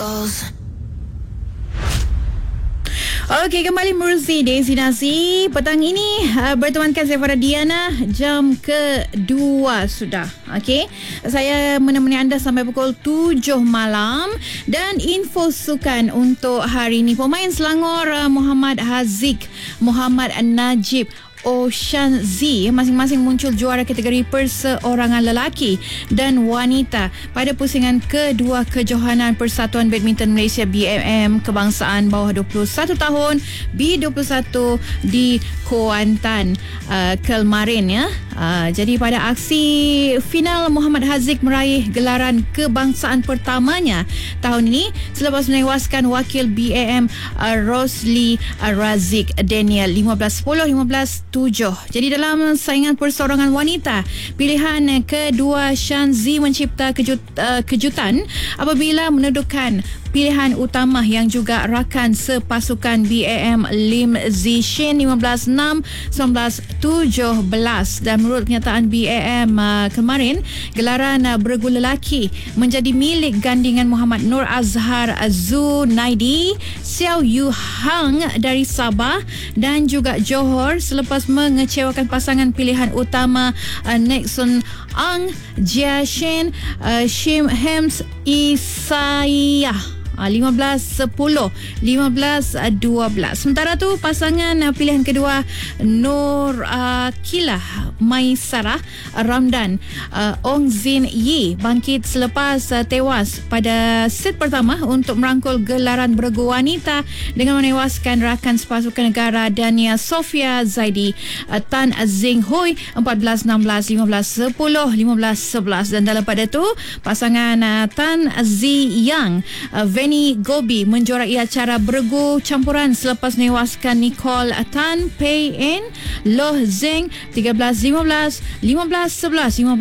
Okey, kembali menerusi destinasi petang ini bertemankan saya Farah Diana, jam kedua sudah. Okey, saya menemani anda sampai pukul 7 malam. Dan info sukan untuk hari ini, pemain Selangor Muhammad Haziq, Muhammad Najib, Ocean Z masing-masing muncul juara kategori perseorangan lelaki dan wanita pada pusingan kedua kejohanan Persatuan Badminton Malaysia BMM kebangsaan bawah 21 tahun B21 di Kuantan kemarin ya. Jadi pada aksi final, Muhammad Haziq meraih gelaran kebangsaan pertamanya tahun ini selepas menewaskan wakil BAM Rosli Razik Daniel 15-10, 15-7. Jadi dalam saingan perseorangan wanita, pilihan kedua Shan Z mencipta kejutan apabila meneduhkan pilihan utama yang juga rakan sepasukan BAM Lim Zishin 15-6, 19-17. Dan menurut kenyataan BAM kemarin, gelaran bergu lelaki menjadi milik gandingan Muhammad Nur Azhar Zunaidi, Xiao Yu Hang dari Sabah dan juga Johor selepas mengecewakan pasangan pilihan utama Nexon Ang Jia Shin Shim Hems Isaiah 15-10, 15-12. Sementara tu pasangan pilihan kedua Nur Kilah Maisarah Ramdan Ong Zin Yi bangkit selepas tewas pada set pertama untuk merangkul gelaran bergu wanita dengan menewaskan rakan sepasukan negara Dania Sofia Zaidi Tan Zing Hui 14-16, 15-10, 15-11. Dan dalam pada tu pasangan Tan Zi Yang Veni Gobi menjuarai acara bergu campuran selepas menewaskan Nicole Tan Pei En Loh Zeng 13-15, 15-11,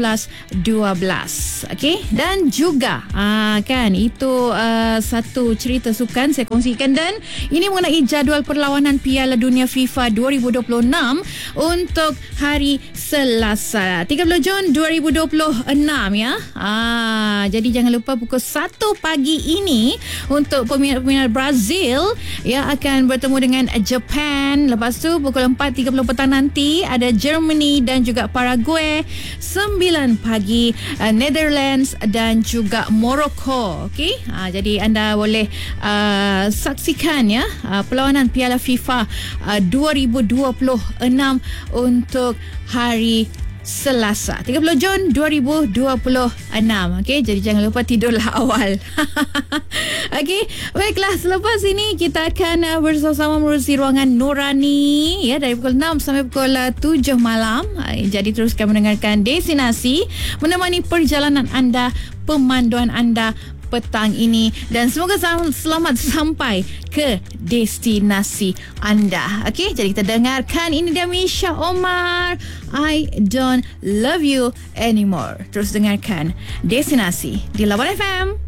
15-12. Okey, dan juga kan itu satu cerita sukan saya kongsikan, dan ini mengenai jadual perlawanan Piala Dunia FIFA 2026 untuk hari Selasa 30 Jun 2026 ya. Jadi jangan lupa pukul 1 pagi ini untuk peminat-peminat Brazil yang akan bertemu dengan Japan. Lepas tu pukul 4.30 petang nanti ada Germany dan juga Paraguay. 9 pagi Netherlands dan juga Morocco. Okey, jadi anda boleh saksikan ya perlawanan Piala FIFA 2026 untuk hari Selasa 30 Jun 2026. Okey, jadi jangan lupa tidurlah awal. Okey, baiklah, selepas ini kita akan bersama-sama menerusi ruangan Nurani ya dari pukul 6 sampai pukul 7 malam. Jadi teruskan mendengarkan Destinasi, menemani perjalanan anda, pemanduan anda petang ini, dan semoga selamat sampai ke destinasi anda. Okey, jadi kita dengarkan ini dia Misha Omar, I Don't Love You Anymore. Terus dengarkan Destinasi di Lawan FM.